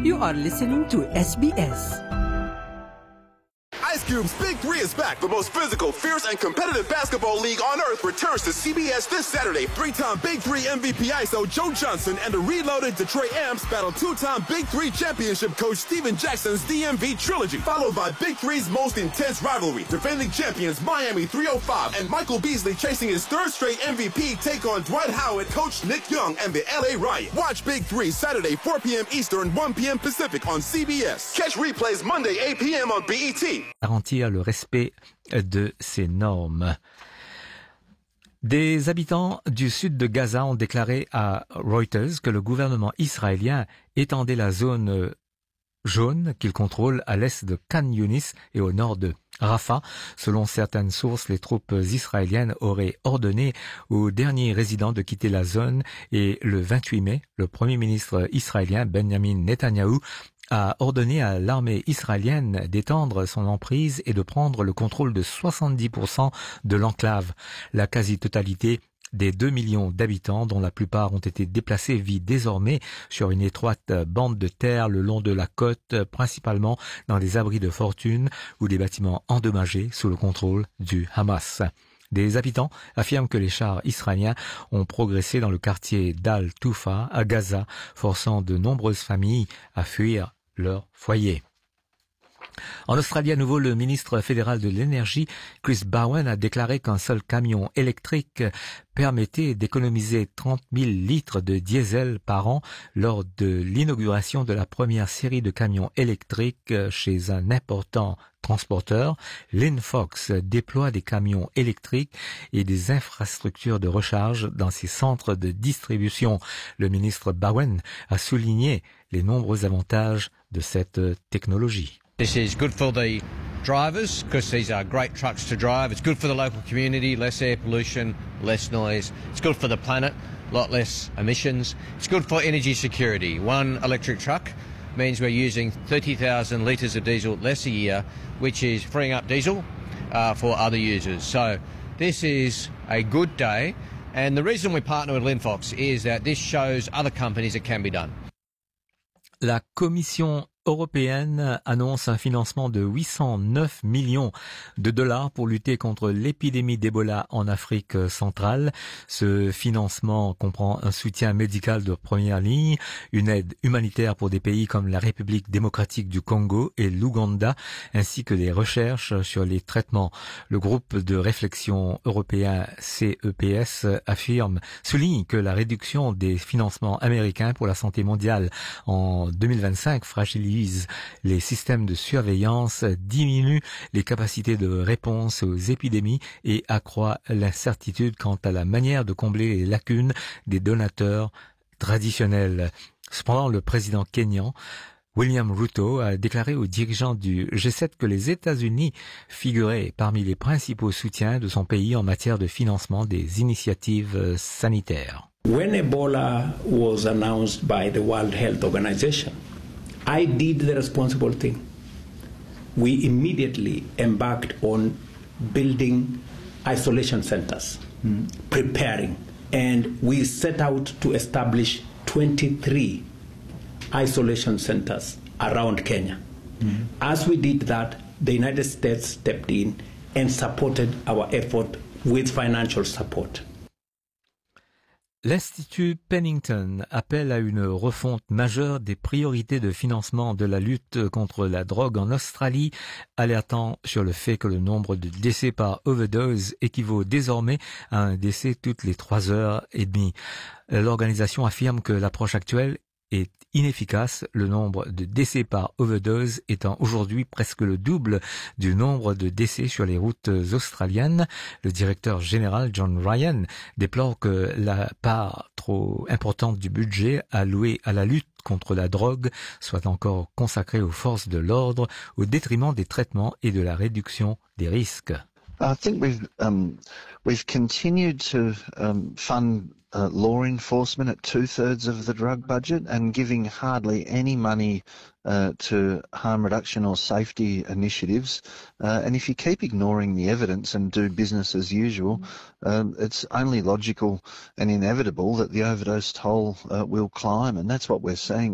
You are listening to SBS. Ice Cube's Big Three is back. The most physical, fierce, and competitive basketball league on earth returns to CBS this Saturday. Three-time Big Three MVP ISO Joe Johnson and the reloaded Detroit Amps battle two-time Big Three championship coach Steven Jackson's DMV trilogy, followed by Big Three's most intense rivalry. Defending champions Miami 305 and Michael Beasley chasing his third straight MVP take on Dwight Howard, coach Nick Young, and the LA Riot. Watch Big Three Saturday 4 p.m. Eastern, 1 p.m. Pacific on CBS. Catch replays Monday 8 p.m. on BET. Garantir le respect de ces normes. Des habitants du sud de Gaza ont déclaré à Reuters que le gouvernement israélien étendait la zone jaune qu'il contrôle à l'est de Khan Younis et au nord de Rafah. Selon certaines sources, les troupes israéliennes auraient ordonné aux derniers résidents de quitter la zone et le 28 mai, le premier ministre israélien Benjamin Netanyahou a ordonné à l'armée israélienne d'étendre son emprise et de prendre le contrôle de 70% de l'enclave. La quasi-totalité des 2 millions d'habitants, dont la plupart ont été déplacés, vit désormais sur une étroite bande de terre le long de la côte, principalement dans des abris de fortune ou des bâtiments endommagés sous le contrôle du Hamas. Des habitants affirment que les chars israéliens ont progressé dans le quartier d'Al-Toufa à Gaza, forçant de nombreuses familles à fuir leur foyer. En Australie, à nouveau, le ministre fédéral de l'énergie, Chris Bowen, a déclaré qu'un seul camion électrique permettait d'économiser 30 000 litres de diesel par an lors de l'inauguration de la première série de camions électriques chez un important transporteur. Linfox déploie des camions électriques et des infrastructures de recharge dans ses centres de distribution. Le ministre Bowen a souligné les nombreux avantages de cette technologie. This is good for the drivers because these are great trucks to drive. It's good for the local community, less air pollution, less noise. It's good for the planet, a lot less emissions. It's good for energy security. One electric truck means we're using 30,000 litres of diesel less a year, which is freeing up diesel for other users. So this is a good day. And the reason we partner with Linfox is that this shows other companies it can be done. La Commission européenne annonce un financement de 809 millions de dollars pour lutter contre l'épidémie d'Ebola en Afrique centrale. Ce financement comprend un soutien médical de première ligne, une aide humanitaire pour des pays comme la République démocratique du Congo et l'Ouganda, ainsi que des recherches sur les traitements. Le groupe de réflexion européen CEPS souligne que la réduction des financements américains pour la santé mondiale en 2025 fragilise les systèmes de surveillance, diminue les capacités de réponse aux épidémies et accroît l'incertitude quant à la manière de combler les lacunes des donateurs traditionnels. Cependant, le président kényan William Ruto a déclaré aux dirigeants du G7 que les États-Unis figuraient parmi les principaux soutiens de son pays en matière de financement des initiatives sanitaires. When Ebola was announced by the World Health Organization, I did the responsible thing. We immediately embarked on building isolation centers, preparing, and we set out to establish 23 isolation centers around Kenya. As we did that, the United States stepped in and supported our effort with financial support. L'Institut Pennington appelle à une refonte majeure des priorités de financement de la lutte contre la drogue en Australie, alertant sur le fait que le nombre de décès par overdose équivaut désormais à un décès toutes les 3h30. L'organisation affirme que l'approche actuelle est inefficace, le nombre de décès par overdose étant aujourd'hui presque le double du nombre de décès sur les routes australiennes. Le directeur général John Ryan déplore que la part trop importante du budget alloué à la lutte contre la drogue soit encore consacrée aux forces de l'ordre au détriment des traitements et de la réduction des risques. I think we've continued to fund law enforcement at 2/3 of the drug budget and giving hardly any money to harm reduction or safety initiatives. And if you keep ignoring the evidence and do business as usual, it's only logical and inevitable that the overdose toll will climb, and that's what we're seeing.